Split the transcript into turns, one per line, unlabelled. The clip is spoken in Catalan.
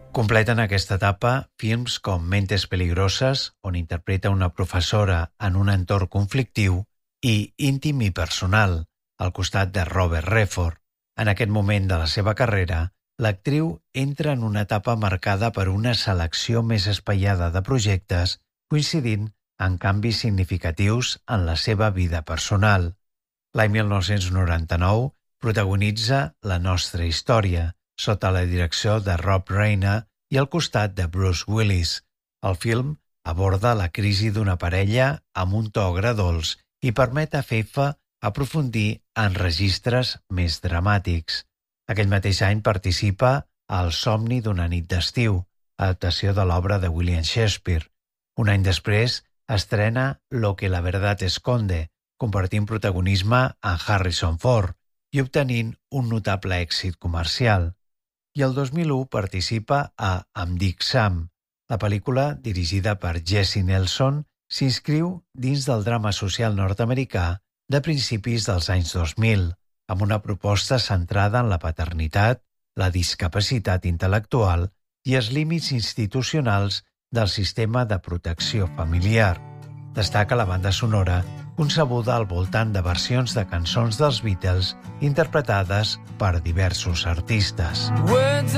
Completen aquesta etapa films com Mentes peligroses, on interpreta una professora en un entorn conflictiu, i Íntim i personal, al costat de Robert Redford. En aquest moment de la seva carrera, l'actriu entra en una etapa marcada per una selecció més espaiada de projectes, coincidint en canvis significatius en la seva vida personal. L'any 1999 protagonitza La nostra història, sota la direcció de Rob Reiner i al costat de Bruce Willis. El film aborda la crisi d'una parella amb un to agredolç i permet a Feifa aprofundir en registres més dramàtics. Aquell mateix any participa a El somni d'una nit d'estiu, adaptació de l'obra de William Shakespeare. Un any després estrena Lo que la verdad esconde, compartint protagonisme amb Harrison Ford i obtenint un notable èxit comercial. I el 2001 participa a Em dic Sam. La pel·lícula, dirigida per Jesse Nelson, s'inscriu dins del drama social nord-americà de principis dels anys 2000, amb una proposta centrada en la paternitat, la discapacitat intel·lectual i els límits institucionals del sistema de protecció familiar. Destaca la banda sonora, concebuda al voltant de versions de cançons dels Beatles interpretades per diversos artistes.